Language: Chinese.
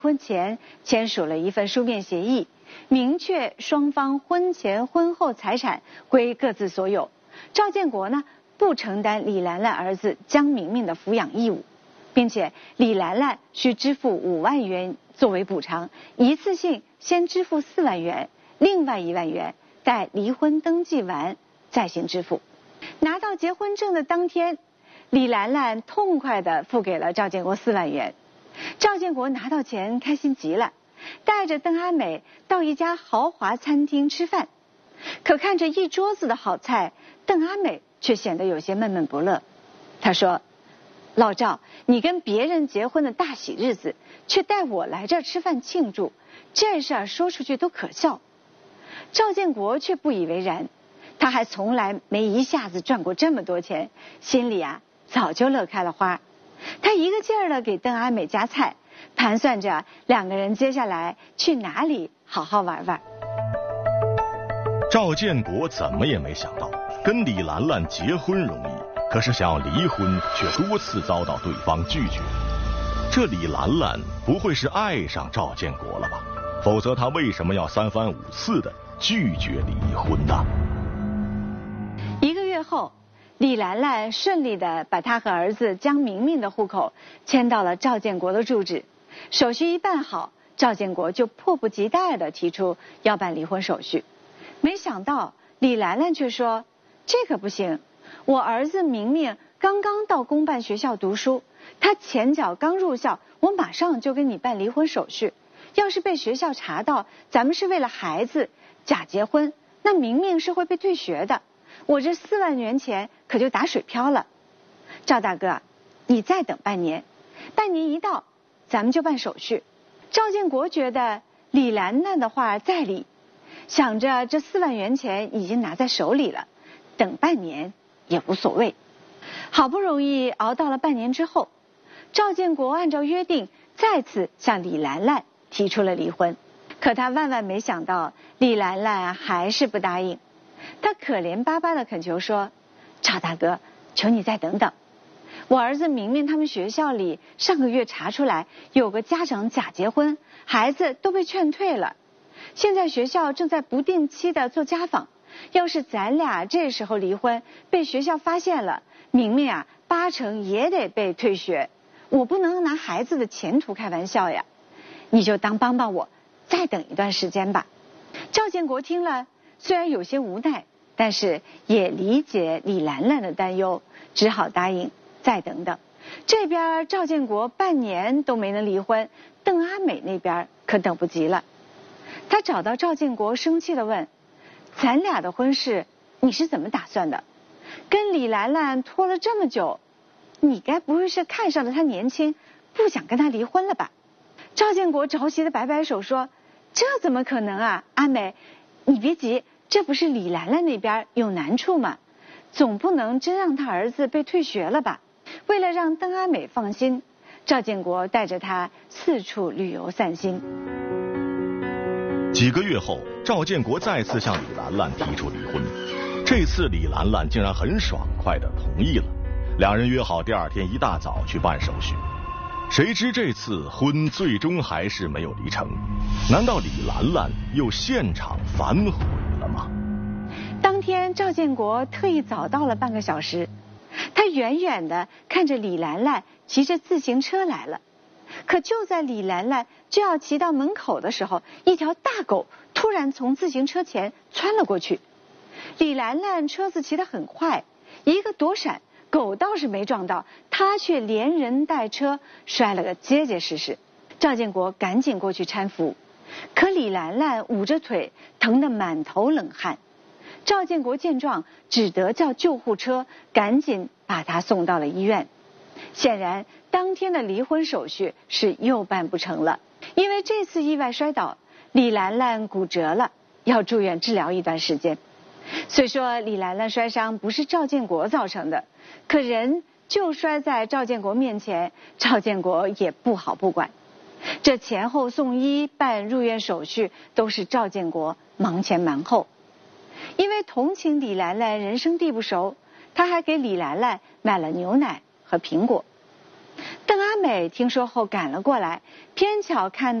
婚前签署了一份书面协议，明确双方婚前婚后财产归各自所有。赵建国呢不承担李兰兰儿子江明明的抚养义务，并且李兰兰需支付5万元作为补偿，一次性先支付4万元，另外1万元待离婚登记完再行支付。拿到结婚证的当天，李兰兰痛快地付给了赵建国4万元。赵建国拿到钱开心极了，带着邓阿美到一家豪华餐厅吃饭。可看着一桌子的好菜，邓阿美却显得有些闷闷不乐。她说：“老赵，你跟别人结婚的大喜日子，却带我来这儿吃饭庆祝，这事儿说出去都可笑。”赵建国却不以为然，他还从来没一下子赚过这么多钱，心里早就乐开了花。他一个劲儿地给邓阿美夹菜，盘算着2个人接下来去哪里好好玩玩。 赵建国怎么也没想到，跟李兰兰结婚容易，可是想要离婚却多次遭到对方拒绝。这李兰兰不会是爱上赵建国了吧？否则她为什么要3番5次的拒绝离婚呢 ？1个月后，李兰兰顺利地把她和儿子江明明的户口迁到了赵建国的住址。手续一办好，赵建国就迫不及待地提出要办离婚手续。没想到李兰兰却说：“这可不行，我儿子明明刚刚到公办学校读书，他前脚刚入校，我马上就跟你办离婚手续。要是被学校查到咱们是为了孩子假结婚，那明明是会被退学的。我这4万元钱可就打水漂了。赵大哥，你再等半年，半年一到，咱们就办手续。”赵建国觉得李兰兰的话在理，想着这4万元钱已经拿在手里了，等半年也无所谓。好不容易熬到了半年之后，赵建国按照约定再次向李兰兰提出了离婚。可他万万没想到，李兰兰还是不答应。他可怜巴巴地恳求说：“赵大哥，求你再等等，我儿子明明他们学校里上个月查出来有个家长假结婚，孩子都被劝退了。现在学校正在不定期的做家访，要是咱俩这时候离婚，被学校发现了，明明8成也得被退学。我不能拿孩子的前途开玩笑呀，你就当帮帮我，再等一段时间吧。”赵建国听了，虽然有些无奈，但是也理解李兰兰的担忧，只好答应再等等。这边赵建国半年都没能离婚，邓阿美那边可等不及了。他找到赵建国，生气地问：“咱俩的婚事你是怎么打算的？跟李兰兰拖了这么久，你该不会是看上了她年轻，不想跟她离婚了吧？”赵建国着急地摆摆手说：“这怎么可能啊，阿美，你别急，这不是李兰兰那边有难处吗？总不能真让他儿子被退学了吧？”为了让邓阿美放心，赵建国带着她四处旅游散心。 几个月后，赵建国再次向李兰兰提出离婚，这次李兰兰竟然很爽快地同意了。2人约好第2天一大早去办手续。谁知这次婚最终还是没有离成，难道李兰兰又现场反悔了吗？ 当天赵建国特意早到了半个小时，他远远地看着李兰兰骑着自行车来了。可就在李兰兰就要骑到门口的时候，一条大狗突然从自行车前窜了过去。李兰兰车子骑得很快，一个躲闪，狗倒是没撞到，他却连人带车摔了个结结实实。赵建国赶紧过去搀扶，可李兰兰捂着腿，疼得满头冷汗。赵建国见状，只得叫救护车，赶紧把她送到了医院。显然，当天的离婚手续是又办不成了，因为这次意外摔倒，李兰兰骨折了，要住院治疗一段时间。虽说李兰兰摔伤不是赵建国造成的，可人就摔在赵建国面前，赵建国也不好不管。这前后送医办入院手续都是赵建国忙前忙后。因为同情李兰兰人生地不熟，他还给李兰兰买了牛奶和苹果。邓阿美听说后赶了过来，偏巧看